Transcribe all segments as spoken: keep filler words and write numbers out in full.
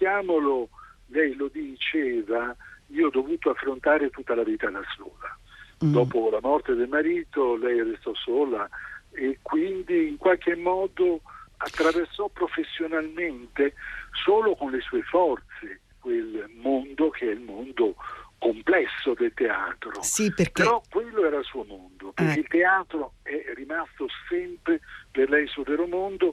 ricordiamolo, lei lo diceva, io ho dovuto affrontare tutta la vita da sola. Mm. Dopo la morte del marito lei restò sola e quindi in qualche modo attraversò professionalmente solo con le sue forze quel mondo che è il mondo complesso del teatro. Sì, perché... Però quello era il suo mondo, perché eh. il teatro è rimasto sempre per lei il suo vero mondo,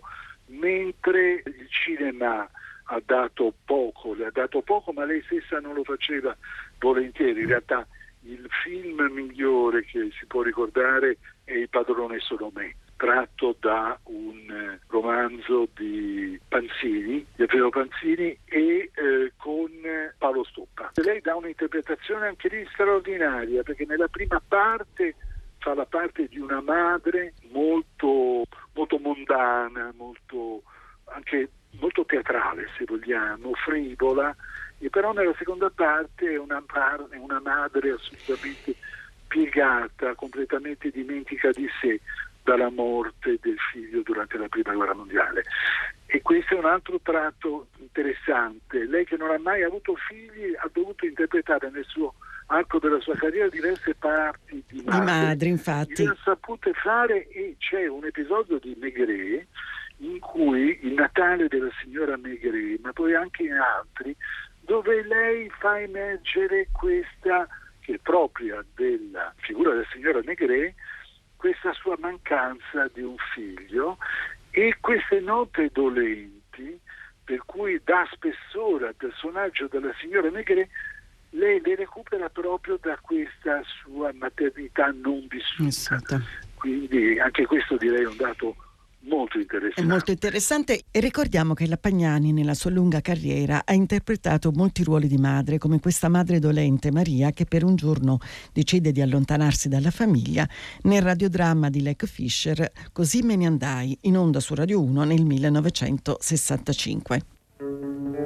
mentre il cinema ha dato poco, le ha dato poco, ma lei stessa non lo faceva volentieri. In realtà il film migliore che si può ricordare è Il padrone Solomè, tratto da un romanzo di Panzini, di Alfredo Panzini, e eh, con Paolo Stoppa. Lei dà un'interpretazione anche lì straordinaria, perché nella prima parte fa la parte di una madre molto, molto mondana, molto anche molto teatrale, se vogliamo, frivola, e però nella seconda parte è una, è una madre assolutamente piegata, completamente dimentica di sé dalla morte del figlio durante la prima guerra mondiale. E questo è un altro tratto interessante. Lei, che non ha mai avuto figli, ha dovuto interpretare nel suo arco della sua carriera diverse parti di madre. Di madre, infatti. Le ha sapute fare, e c'è un episodio di Maigret in cui il Natale della signora Maigret, ma poi anche in altri, dove lei fa emergere questa, che è propria della figura della signora Maigret, questa sua mancanza di un figlio e queste note dolenti, per cui dà spessore al personaggio della signora Maigret. Lei le recupera proprio da questa sua maternità non vissuta. Quindi anche questo direi è un dato molto interessante. È molto interessante, e ricordiamo che la Pagnani nella sua lunga carriera ha interpretato molti ruoli di madre, come questa madre dolente Maria che per un giorno decide di allontanarsi dalla famiglia nel radiodramma di Lech Fischer Così me ne andai, in onda su Radio uno nel millenovecentosessantacinque.